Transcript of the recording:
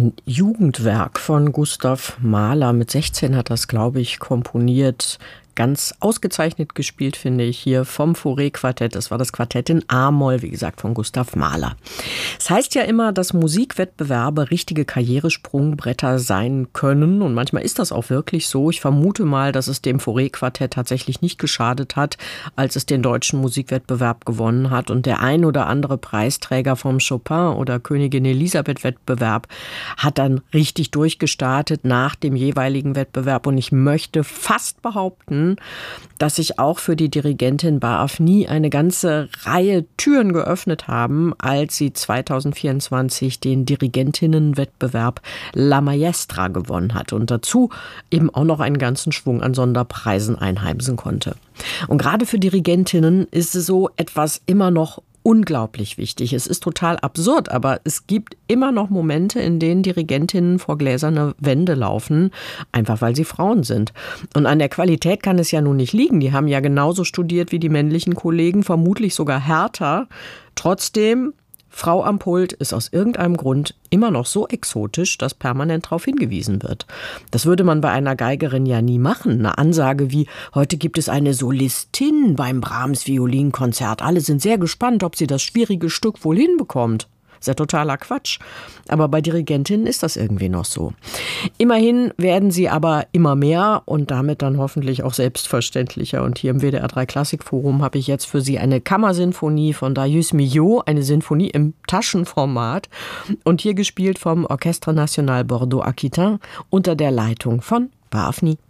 Ein Jugendwerk von Gustav Mahler. Mit 16 hat das, glaube ich, komponiert. Ganz ausgezeichnet gespielt, finde ich, hier vom Fauré-Quartett. Das war das Quartett in A-Moll, wie gesagt, von Gustav Mahler. Es heißt ja immer, dass Musikwettbewerbe richtige Karrieresprungbretter sein können. Und manchmal ist das auch wirklich so. Ich vermute mal, dass es dem Fauré-Quartett tatsächlich nicht geschadet hat, als es den deutschen Musikwettbewerb gewonnen hat. Und der ein oder andere Preisträger vom Chopin- oder Königin Elisabeth-Wettbewerb hat dann richtig durchgestartet nach dem jeweiligen Wettbewerb. Und ich möchte fast behaupten, dass sich auch für die Dirigentin Baafni eine ganze Reihe Türen geöffnet haben, als sie 2024 den Dirigentinnenwettbewerb La Maestra gewonnen hat und dazu eben auch noch einen ganzen Schwung an Sonderpreisen einheimsen konnte. Und gerade für Dirigentinnen ist so etwas immer noch unglaublich wichtig. Es ist total absurd, aber es gibt immer noch Momente, in denen Dirigentinnen vor gläserne Wände laufen, einfach weil sie Frauen sind. Und an der Qualität kann es ja nun nicht liegen. Die haben ja genauso studiert wie die männlichen Kollegen, vermutlich sogar härter. Trotzdem, Frau am Pult ist aus irgendeinem Grund immer noch so exotisch, dass permanent darauf hingewiesen wird. Das würde man bei einer Geigerin ja nie machen. Eine Ansage wie, heute gibt es eine Solistin beim Brahms-Violinkonzert. Alle sind sehr gespannt, ob sie das schwierige Stück wohl hinbekommt. Das ist ja totaler Quatsch. Aber bei Dirigentinnen ist das irgendwie noch so. Immerhin werden sie aber immer mehr und damit dann hoffentlich auch selbstverständlicher. Und hier im WDR 3 Klassikforum habe ich jetzt für Sie eine Kammersinfonie von Darius Milhaud, eine Sinfonie im Taschenformat. Und hier gespielt vom Orchestre National Bordeaux-Aquitain unter der Leitung von Baafni.